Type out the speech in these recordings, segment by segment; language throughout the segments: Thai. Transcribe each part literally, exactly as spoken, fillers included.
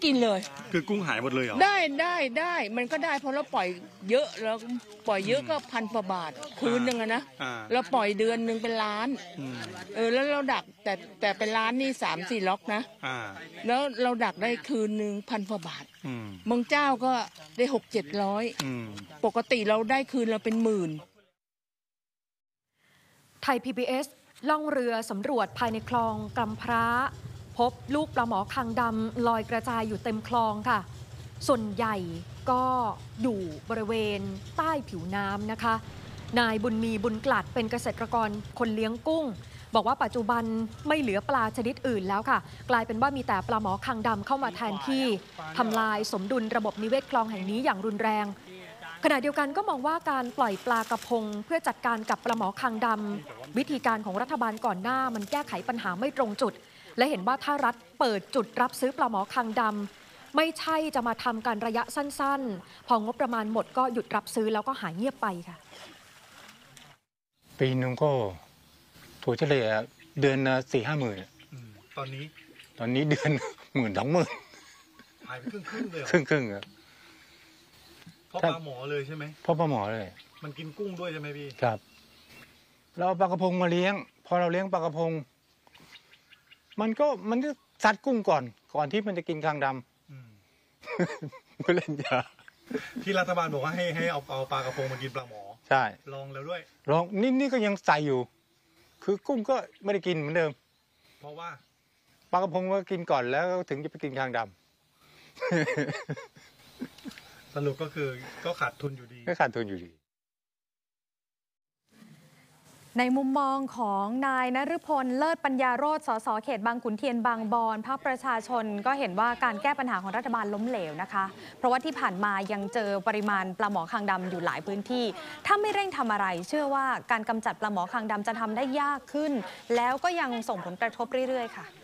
กินเลยคือกุ้งหายหมดเลยเหรอได้ได้ได้มันก็ได้เพราะเราปล่อยเยอะแล้วปล่อยเยอะก็พันกว่าบาทคืนหนึ่งอะนะเราปล่อยเดือนหนึ่งเป็นล้านเออแล้วเราดักแต่แต่เป็นล้านนี่สามสี่ล็อกนะแล้วเราดักได้คืนหนึ่งพันกว่าบาทบางเจ้าก็ได้หกเจ็ดร้อยปกติเราได้คืนเราเป็นหมื่นไทย พี บี เอส ล่องเรือสำรวจภายในคลองกำพร้าพบลูกปลาหมอคางดำลอยกระจายอยู่เต็มคลองค่ะส่วนใหญ่ก็อยู่บริเวณใต้ผิวน้ำนะคะนายบุญมีบุญกลัดเป็นเกษตรกรคนเลี้ยงกุ้งบอกว่าปัจจุบันไม่เหลือปลาชนิดอื่นแล้วค่ะกลายเป็นว่ามีแต่ปลาหมอคางดำเข้ามาแทนที่ทำลายสมดุลระบบนิเวศคลองแห่งนี้อย่างรุนแรงขณะเดียวกันก็มองว่าการปล่อยปลากระพงเพื่อจัดการกับปลาหมอคางดำวิธีการของรัฐบาลก่อนหน้ามันแก้ไขปัญหาไม่ตรงจุดและเห็นว่าถ้ารัฐเปิดจุดรับซื้อปลาหมอคางดำไม่ใช่จะมาทำการระยะสั้นๆพองบประมาณหมดก็หยุดรับซื้อแล้วก็หายเงียบไปค่ะปีนึงก็ถั่วเฉลี่ยเดือนละสี่ห้าหมื่นตอนนี้ตอนนี้เดือนหมื่นสองหมื่นหายไปครึ่งครึ่งเลยครึ่งครึ่งครับเพราะปลาหมอเลยใช่ไหมเพราะปลาหมอเลยมันกินกุ้งด้วยใช่ไหมพี่ครับเราเอาปลากระพงมาเลี้ยงพอเราเลี้ยงปลากระพงมันก็มันก็ซัดกุ้งก่อนก่อนที่มันจะกินคางดำไม่เล่นยาที่รัฐบาลบอกว่าให้ให้เอาเอาปลากระพงมากินปลาหมอใช่ลองแล้วด้วยลองนี่นี่ก็ยังใส่อยู่คือกุ้งก็ไม่ได้กินเหมือนเดิมเพราะว่าปลากระพงก็กินก่อนแล้วถึงจะไปกินคางดำสรุปก็คือก็ขาดทุนอยู่ดีก็ขาดทุนอยู่ดีในมุมมองของนายนฤพลเลิศปัญญาโรจน์ สส เขตบางขุนเทียนบางบอนพรรคประชาชนก็เห็นว่าการแก้ปัญหาของรัฐบาลล้มเหลวนะคะเพราะว่าที่ผ่านมายังเจอปริมาณปลาหมอคางดำอยู่หลายพื้นที่ถ้าไม่เร่งทำอะไรเชื่อว่าการกำจัดปลาหมอคางดำจะทำได้ยากขึ้นแล้วก็ยังส่งผลกระทบเรื่อยๆค่ะ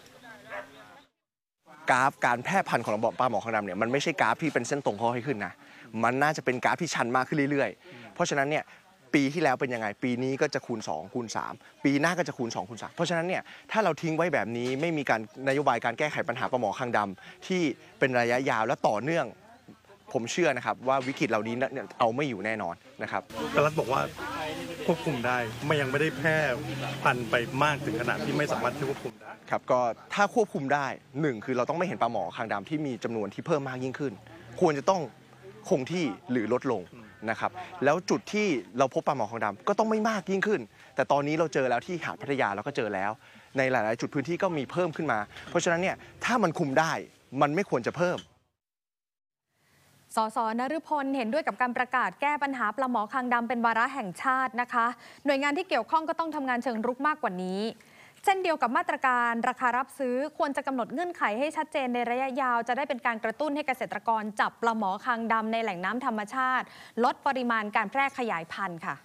กราฟการแพร่พันธุ์ของระบบปลาหมอคางดำเนี่ยมันไม่ใช่กราฟที่เป็นเส้นตรงค่อยๆขึ้นนะมันน่าจะเป็นกราฟที่ชันมากขึ้นเรื่อยๆเพราะฉะนั้นเนี่ยปีที่แล้วเป็นยังไงปีนี้ก็จะคูณสองคูณสามปีหน้าก็จะคูณสองคูณสามเพราะฉะนั้นเนี่ยถ้าเราทิ้งไว้แบบนี้ไม่มีการนโยบายการแก้ไขปัญหาปลาหมอคางดำที่เป็นระยะยาวและต่อเนื่องผมเชื่อนะครับว่าวิกฤตเหล่านี้เอาไม่อยู่แน่นอนนะครับรัฐบอกว่าควบคุมได้ไม่ยังไม่ได้แพร่พันธุ์ไปมากถึงขนาดที่ไม่สามารถควบคุมได้ครับก็ถ้าควบคุมได้หนึ่งคือเราต้องไม่เห็นปลาหมอคางดำที่มีจำนวนที่เพิ่มมากยิ่งขึ้นควรจะต้องคงที่หรือลดลงนะครับแล้วจุดที่เราพบปลาหมอคางดำก็ต้องไม่มากยิ่งขึ้นแต่ตอนนี้เราเจอแล้วที่หาดพัทยาเราก็เจอแล้วในหลายๆจุดพื้นที่ก็มีเพิ่มขึ้นมาเพราะฉะนั้นเนี่ยถ้ามันคุมได้มันไม่ควรจะเพิ่มสส นฤพลเห็นด้วยกับการประกาศแก้ปัญหาปลาหมอคางดำเป็นวาระแห่งชาตินะคะหน่วยงานที่เกี่ยวข้องก็ต้องทำงานเชิงรุกมากกว่านี้เช่นเดียวกับมาตรการราคารับซื้อควรจะกำหนดเงื่อนไขให้ชัดเจนในระยะยาวจะได้เป็นการกระตุ้นให้เกษตรกรจับปลาหมอคางดำในแหล่งน้ำธรรมชาติลดปริมาณการแพร่ขยายพันธุ์ค่ะ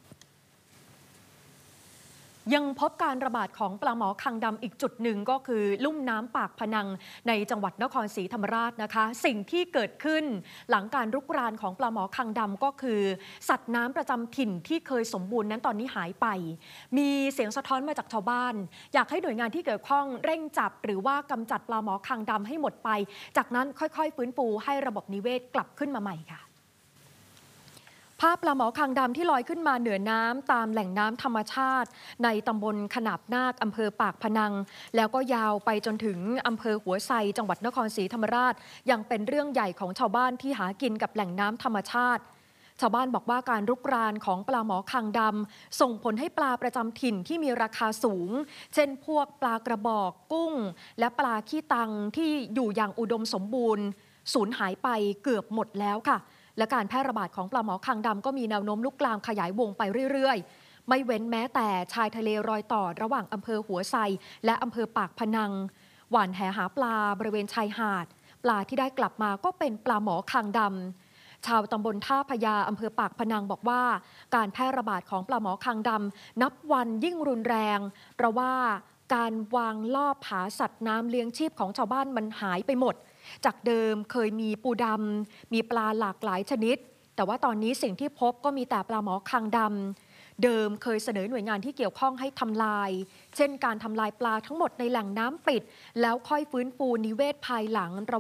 ยังพบการระบาดของปลาหมอคางดำอีกจุดหนึ่งก็คือลุ่มน้ำปากพนังในจังหวัดนครศรีธรรมราชนะคะสิ่งที่เกิดขึ้นหลังการรุกรานของปลาหมอคางดำก็คือสัตว์น้ำประจำถิ่นที่เคยสมบูรณ์นั้นตอนนี้หายไปมีเสียงสะท้อนมาจากชาวบ้านอยากให้หน่วยงานที่เกี่ยวข้องเร่งจับหรือว่ากำจัดปลาหมอคางดำให้หมดไปจากนั้นค่อยๆฟื้นฟูให้ระบบนิเวศกลับขึ้นมาใหม่ค่ะภาพปลาหมอคางดำที่ลอยขึ้นมาเหนือน้ำตามแหล่งน้ำธรรมชาติในตำบลขนาบนาคอำเภอปากพนังแล้วก็ยาวไปจนถึงอำเภอหัวไซจังหวัดนครศรีธรรมราชยังเป็นเรื่องใหญ่ของชาวบ้านที่หากินกับแหล่งน้ำธรรมชาติชาวบ้านบอกว่าการรุกรานของปลาหมอคางดำส่งผลให้ปลาประจำถิ่นที่มีราคาสูงเช่นพวกปลากระบอกกุ้งและปลาขี้ตังที่อยู่อย่างอุดมสมบูรณ์สูญหายไปเกือบหมดแล้วค่ะและการแพร่ระบาดของปลาหมอคางดำก็มีแนวโน้มลุกลามขยายวงไปเรื่อยๆไม่เว้นแม้แต่ชายทะเลรอยต่อระหว่างอำเภอหัวไซและอำเภอปากพนังหว่านแหหาปลาบริเวณชายหาดปลาที่ได้กลับมาก็เป็นปลาหมอคางดำชาวตำบลท่าพญาอำเภอปากพนังบอกว่าการแพร่ระบาดของปลาหมอคางดำนับวันยิ่งรุนแรงเพราะว่าการวางลอบหาสัตว์น้ำเลี้ยงชีพของชาวบ้านมันหายไปหมดจากเดิมเคยมีปูดำมีปลาหลากหลายชนิดแต่ว่าตอนนี้สิ่งที่พบก็มีแต่ปลาหมอคางดำเดิมเคยเสนอหน่วยงานที่เกี่ยวข้องให้ทำลายเช่นการทำลายปลาทั้งหมดในแหล่งน้ำปิดแล้วค่อยฟื้นฟูนิเวศภายหลัง